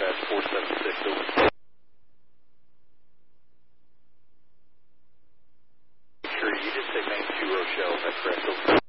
at 476 over. Sure, you did say Main 2 Rochelle, is that correct? Over.